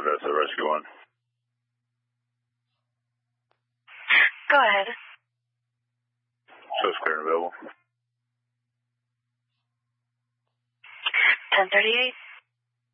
Vesta Rescue 1. Go ahead. Shows clear and available. 1038.